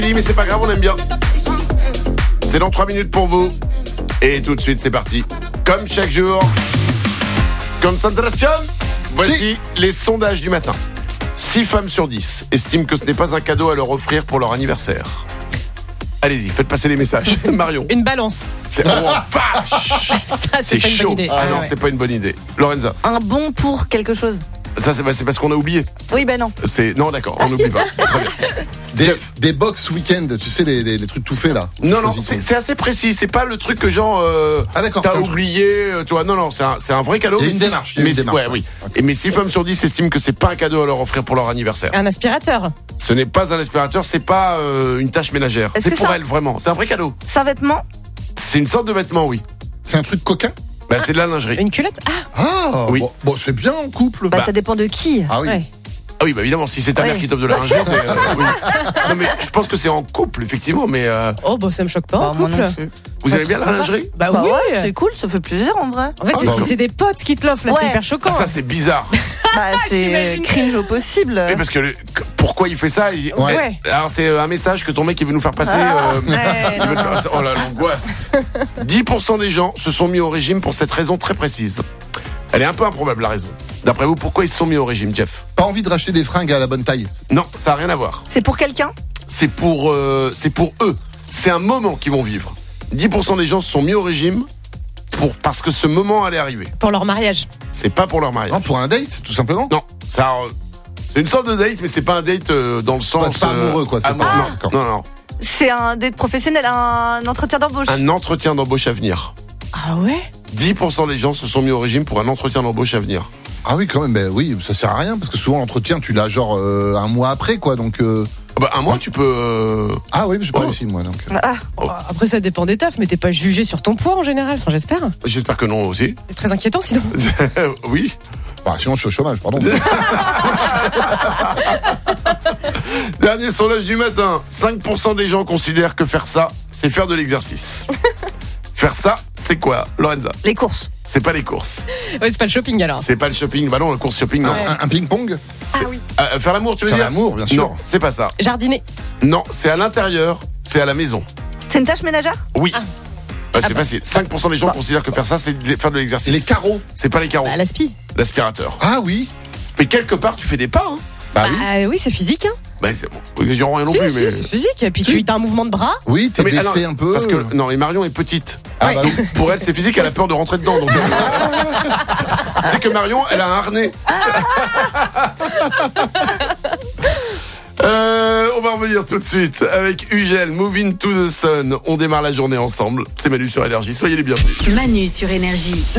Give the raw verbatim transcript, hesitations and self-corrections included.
Mais c'est pas grave, on aime bien. C'est dans trois minutes pour vous. Et tout de suite, c'est parti. Comme chaque jour. Concentration. Voici si. les sondages du matin. six femmes sur dix estiment que ce n'est pas un cadeau à leur offrir pour leur anniversaire. Allez-y, faites passer les messages. Marion. Une balance. C'est oh, vache. Ça, c'est, c'est pas chaud. Une bonne idée. Ah, ah non, ouais. c'est pas une bonne idée. Lorenza. Un bon pour quelque chose. Ça, c'est, c'est parce qu'on a oublié. Oui, ben non. C'est non, d'accord, on n'oublie pas. Très bien. Des, des box week-end, tu sais, les, les, les trucs tout faits là. Non, non, c'est, c'est assez précis. C'est pas le truc que genre. Euh, ah, d'accord. T'as oublié, euh, tu vois. Non, non, c'est un, c'est un vrai cadeau. Il y a une démarche. Il y a mais une démarche. Ouais, oui. Okay. Et mais six femmes sur dix estiment que c'est pas un cadeau à leur offrir pour leur anniversaire. Un aspirateur. Ce n'est pas un aspirateur, c'est pas euh, une tâche ménagère. Est-ce c'est que pour ça... elle, vraiment. C'est un vrai cadeau. C'est un vêtement. C'est une sorte de vêtement, oui. C'est un truc coquin. Bah, c'est de la lingerie. Une culotte. Ah. Ah. Oui. Bon, bon, c'est bien en couple. Bah, bah. ça dépend de qui. Ah oui. Ouais. Ah oui, bah évidemment, si c'est ta mère ouais. qui t'offre de la lingerie, c'est. Euh, oui. Non, mais je pense que c'est en couple, effectivement, mais. Euh... Oh, bah ça me choque pas. Bah, en moi couple. non plus. Vous Pas aimez bien la sympa. lingerie? Bah, Bah oui. ouais, c'est cool, ça fait plaisir en vrai. En fait, Ah, c'est, bah. c'est des potes qui te l'offrent, là, Ouais. c'est hyper choquant. Ah, ça, c'est bizarre. Bah, c'est J'imagine. cringe au possible. Mais parce que le, pourquoi il fait ça il, Ouais. ouais. Alors c'est un message que ton mec il veut nous faire passer. Ah. euh, Ouais, il veut te non. faire- oh là l'angoisse. dix pour cent des gens se sont mis au régime pour cette raison très précise. Elle est un peu improbable la raison. D'après vous, pourquoi ils se sont mis au régime, Jeff? Pas envie de racheter des fringues à la bonne taille. Non, ça n'a rien à voir. C'est pour quelqu'un. C'est pour, euh, c'est pour eux. C'est un moment qu'ils vont vivre. dix pour cent des gens se sont mis au régime pour, parce que ce moment allait arriver. Pour leur mariage. C'est pas pour leur mariage. Non, pour un date, tout simplement. Non, ça, euh, c'est une sorte de date, mais c'est pas un date euh, dans le sens. c'est pas amoureux, quoi, c'est amoureux. pas- non, ah, d'accord. non, non. C'est un date professionnel, un entretien d'embauche. Un entretien d'embauche à venir. Ah ouais. dix pour cent des gens se sont mis au régime pour un entretien d'embauche à venir. Ah oui, quand même. Ben oui, ça sert à rien parce que souvent l'entretien, tu l'as genre euh, un mois après, quoi. Donc. Euh... Ah bah, un mois, tu peux. Euh... Ah oui, mais j'ai pas Oh. réussi moi. Donc. Ah, Après, ça dépend des tafs, mais t'es pas jugé sur ton poids en général. Enfin, j'espère. J'espère que non aussi. C'est très inquiétant sinon. Oui. Bah, sinon, je suis au chômage, pardon. Dernier sondage du matin. cinq pour cent des gens considèrent que faire ça, c'est faire de l'exercice. Faire ça, c'est quoi, Lorenza? les courses. C'est pas les courses. Ouais, c'est pas le shopping alors. C'est pas le shopping. Bah non, le course shopping, non. Ouais. un, un ping-pong. Ah oui. Euh, faire l'amour, tu veux Faire dire? l'amour, bien sûr. Non, c'est pas ça. Jardiner. Non, c'est à l'intérieur, c'est à la maison. C'est une tâche ménagère. Oui. Ah. Bah, c'est Ah bah. facile. cinq pour cent des gens Bah. considèrent que faire ça, c'est de- faire de l'exercice. Les carreaux. C'est pas les carreaux. Bah, l'aspi. L'aspirateur. Ah oui. Mais quelque part, tu fais des pas, hein. Bah Bah oui. oui, c'est physique. Hein. Bah, c'est bon. J'ai rien non si, plus, si, mais. c'est physique. Et puis Si. tu as un mouvement de bras. Oui, t'es Non, mais, baissé alors, un peu. Parce que, non, et Marion est petite. Ah bah oui. Pour elle, c'est physique, elle a peur de rentrer dedans. Donc, tu sais que Marion, elle a un harnais. Euh, on va revenir tout de suite avec Ugel, Moving to the Sun. On démarre la journée ensemble. C'est Manu sur Énergie. Soyez les bienvenus. Manu sur Énergie.